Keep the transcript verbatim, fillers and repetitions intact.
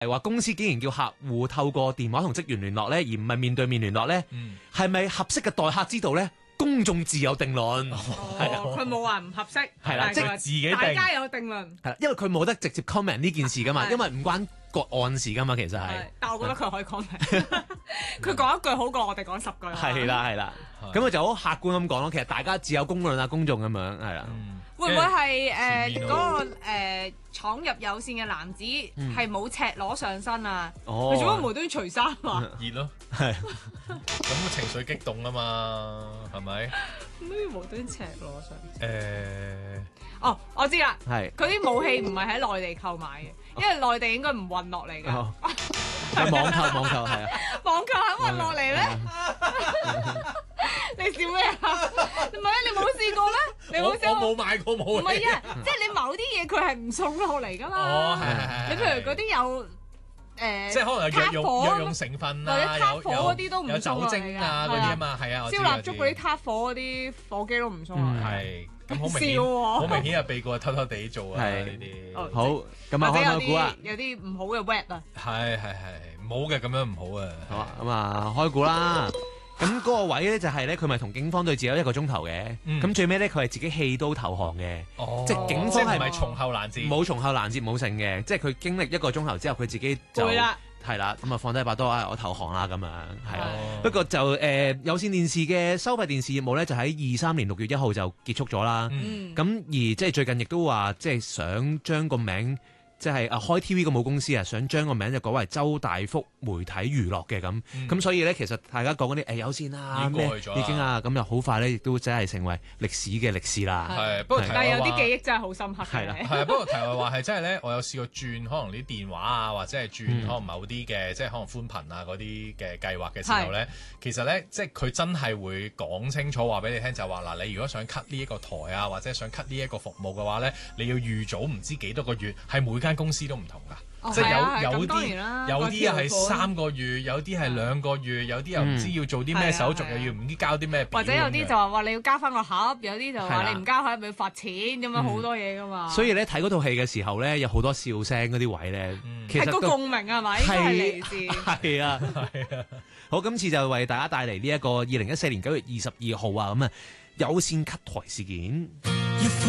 係話公司竟然叫客戶透過電話同職員聯絡咧，而唔係面對面聯絡咧，係咪、嗯、合適嘅待客之道咧？公眾自有定論，係哦，佢冇話唔合適， 係啦， 即係自己定大家有定論， 係啦，因為佢冇得直接 comment 呢件事噶嘛，因為唔關個案事噶嘛，其實係。 但我覺得佢可以 comment，佢講一句好過我哋講十句。 係啦係啦，咁佢就好客觀咁講咯。其實大家自有公論啊，公眾咁樣係啦。 會唔會係誒嗰個誒闖入有線嘅男子係冇赤裸上身啊？佢做乜無端除衫啊？ 熱咯， 係咁情緒激動啊嘛，係咪？ 咩無端赤裸上身？ 誒， 哦，我知啦， 係佢啲武器唔係喺內地購買嘅，因為內地應該唔運落嚟㗎。 係網購網購係啊， 網購肯運落嚟咧？你笑咩啊？唔係啊，你冇試過咩？你冇試過？ 我冇買過武器。 唔係啊，即係你某啲嘢佢係唔送落嚟噶嘛。 哦，係係係。 你譬如嗰啲有誒， 即係可能有藥用藥用成分啊， 或者撻火嗰啲都唔有酒送落嚟精啊嗰啲啊嘛，係啊。 燒蠟燭嗰啲撻火嗰啲火機都唔送落嚟。 係，咁好明顯，好明顯係被過偷偷地做啊呢啲。 好，咁啊開估啦。 有啲唔好嘅 web 啊。 係係係，唔好嘅咁樣唔好啊。 好啊，咁啊開估啦。咁嗰個位咧就係咧，佢咪同警方對峙咗一個鐘頭嘅。咁、嗯、最尾咧，佢係自己棄刀投降嘅。 哦、 即係警方係唔係從後攔截， 冇從後攔截冇成嘅。即係佢經歷一個鐘頭之後，佢自己就係啦，係啦，咁啊放低把刀啊，我投降啦咁樣，係啦。哦、不過就誒、呃、有線電視嘅收費電視業務咧，就喺二三年六月一號就結束咗啦。咁、嗯、而即係最近亦都話，即係想將個名。即係啊，開 T V 個母公司啊，想將個名就改為周大福媒體娛樂嘅咁，咁、嗯、所以咧，其實大家講嗰啲誒有線啊咩已經啊，咁又好快咧，亦都真係成為歷史嘅歷史啦。 係，不過但係有啲記憶真係好深刻嘅。 係啦， 係啊，不過題外話係真係咧，我有試過轉可能啲電話啊，或者係轉可能某啲嘅、嗯、即係可能寬頻啊嗰啲嘅計劃嘅時候咧，其實咧即係佢真係會講清楚話俾你聽，就話嗱，你如果想 cut 呢一個台啊，或者想 cut 呢一個服務嘅話咧，你要預早唔知幾多個月，係每間公司都唔同㗎。 哦、 即係有、 啊、 有啲有啲係三個月，有啲係兩個月，有啲又唔知要做啲咩手續，嗯、又要唔知交啲咩表， 或者有啲就話話你要交翻個盒，有啲就話你唔交盒咪要罰錢咁樣，好多嘢噶嘛。 所以咧睇嗰套戲嘅時候咧，有好多笑聲嗰啲位咧，嗯、其實係個共鳴係咪？應該係嚟自係啊係啊。好，今次就為大家帶嚟呢一個二零一四年九月二十二號啊咁啊有線 cut 台事件。